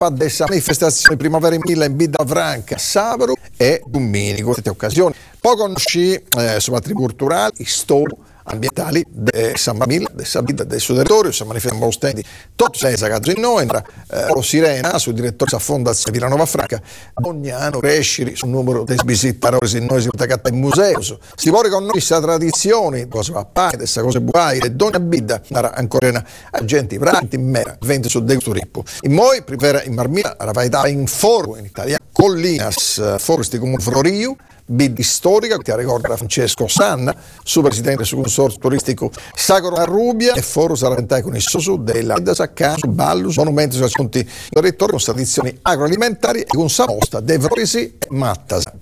dessa manifestazione primavera in Milla in Bidda Franca, sabato e domenica, queste occasioni. Poi conosci sulla tribù culturali, storie ambientali di San Mamilla, di Sabida, del suo territorio, si manifestano stendi, tutto senza cazzo in noi, entra Sirena, sul direttore della Fondazione Villanova Franca, ogni anno crescere sul numero di visitatori in noi, si attaccata in museo, si vuole con noi questa tradizione, cosa va a pari, questa cosa buai, e donna Bidda, ancora una gente, veramente in mera, 20 su del turippo. In noi, prima in Marmilla, la vaità in foro, in Italia, Collinas, foresti come Florio, Biddi storica, che ricorda Francesco Sanna, suo presidente sul consorzio turistico Sacro Rubia, e foro sarà con il Sosu della Bidda Saccaso, Ballus, monumenti sui assunti territori con tradizioni agroalimentari e con Samosta, De Vrorisi e Mattasa.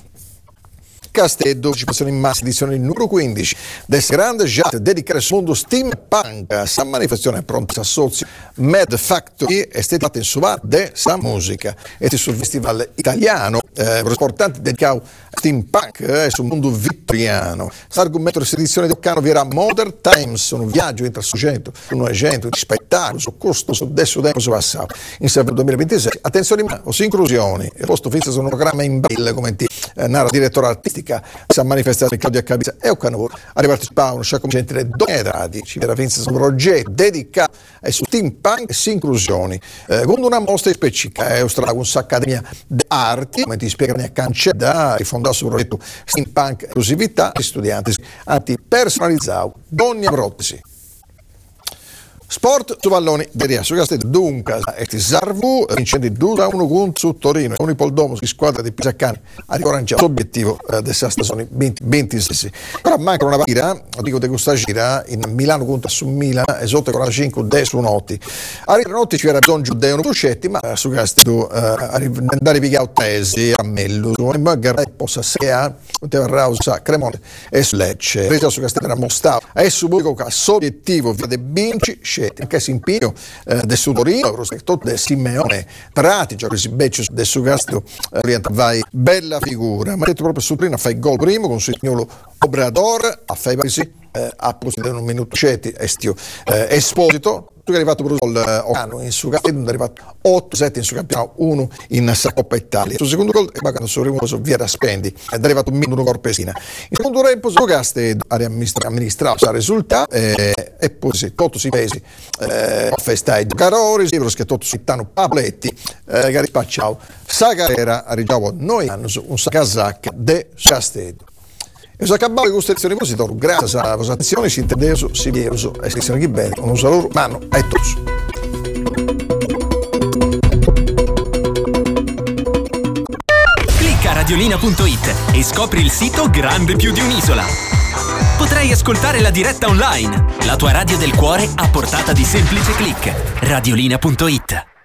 Castello, partecipazione in massa, edizione numero 15 del grande giat dedicare al mondo steampunk. Sa manifestazione pronta si associa Mad Factory e stata in suva de sa musica e sul festival italiano importante dedicato a steampunk sul mondo vittoriano. L'argomento della edizione di Occano verrà Modern Times, un viaggio intra soggetto, un agente di spettacolo su costo su adesso tempo su passato in server 2026. Attenzione o inclusioni, il posto fisso su un programma in bella come narra direttore artistica si è manifestato in Claudia Cabizza e Occanavoro a partecipare a un sciacco centro di donne edrati ci era finito un progetto dedicato ai su steampunk e inclusioni con una mostra specifica è stata con un'accademia di arti come ti spiega a Cancella rifondato sul progetto steampunk inclusività di studianti arti personalizzati donne a protesi. Sport su palloni di Riasso Castello dunque e Zarvu vincenti 2-1 contro Torino con i Poldomo di squadra di Pisaccani a ricoranciare l'obiettivo della stagione 2026. Però manca una partita dico di questa gira in Milano contro su Milan e sotto 45 de su notti a notte ci era bisogno di un Brucetti ma su Castello andare pigliare tesi a Mello e magari possa sia Rausa Cremone e Slecce Resa su Castello era mostrato e su pubblico che l'obiettivo vede vinci anche se impegno del suo Torino, rispetto del Simeone Tratigia, che si beccia del suo Castro, vai bella figura, ma detto proprio su Torino, fa il gol primo con il suo signolo Obrador, a fai paesi, a possedere un minuto Cetti, Estio, Esposito, tu che è arrivato per il Ocano in suo campionato, è arrivato 8-7 in suo campionato, 1 in Coppa Italia. Sul secondo gol è quando sono arrivato via da Spendi, è arrivato un minuto Corpesina. In secondo tempo su Caste ha amministrato il risultato e poi si tutto si pesi festai Carori, si che tutto si tanno Papletti, che rispacciao sa carriera a rigiavo noi hanno un casacca de Castello. E se acabava questa lezione così, grazie alla vostra attenzione, si intende si viene e si sono bene, un saluto, mano a tutti. Clicca radiolina.it e scopri il sito grande più di un'isola. Potrai ascoltare la diretta online, la tua radio del cuore a portata di semplice click. Radiolina.it